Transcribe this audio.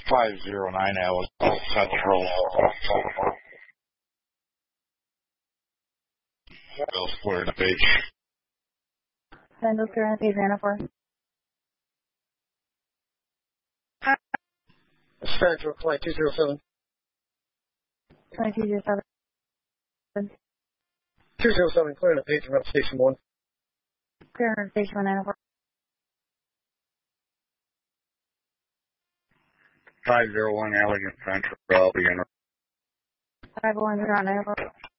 509 Alice Central. Bill Florida Beach. Sandals Florida Beach, Anna Central, flight 207. 2207. 207, clearing the page from Station 1. Clear Station 1, Anna 501 Elegant Central, Albion. 501, Anna